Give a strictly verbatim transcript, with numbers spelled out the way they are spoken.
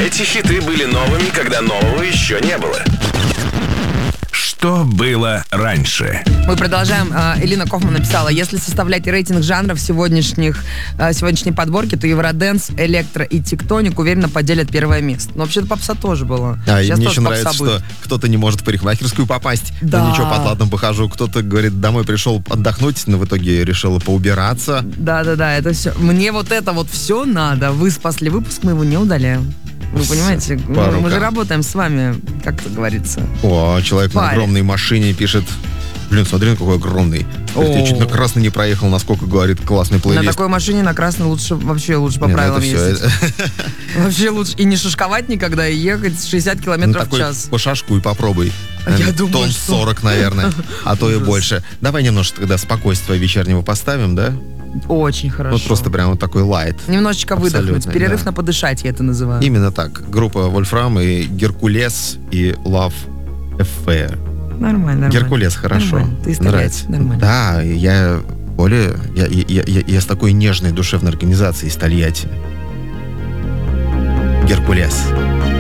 Эти хиты были новыми, когда нового еще не было. Что было раньше? Мы продолжаем. Элина Кофман написала: если составлять рейтинг жанров сегодняшних, сегодняшней подборки, то Евроденс, Электро и Тектоник уверенно поделят первое место. Но вообще-то попса тоже было. А, и Сейчас мне тоже еще нравится, попса будет. что кто-то не может в парикмахерскую попасть. Да. Ну ничего, под ладным похожу. Кто-то, говорит, домой пришел отдохнуть, но в итоге решил поубираться. Да-да-да, это все. Мне вот это вот все надо. Вы спасли выпуск, мы его не удаляем. Вы понимаете, мы, мы же работаем с вами, как это говорится. О, человек на огромной машине пишет: блин, смотри, на какой огромный. Говорит, я чуть на красный не проехал, насколько, говорит, классный плейлист. На такой машине на красный лучше, вообще лучше по не, правилам ну ездить. все... Вообще лучше и не шишковать никогда, и ехать шестьдесят километров в час. По шашку и попробуй. Я думаю, Тон что... сорок, наверное, а то и больше. Давай немножко тогда спокойствия вечернего поставим, да? Очень хорошо. Вот просто прям вот такой лайт. Немножечко выдохнуть, перерыв да. на подышать, я это называю. Именно так. Группа Вольфрам и Геркулес и Love Affair. Нормально, нормально. Геркулес, хорошо. Нормально. Ты из нравится. Тольятти, нормально. Да, я более... Я, я, я, я с такой нежной душевной организацией из Тольятти. Геркулес.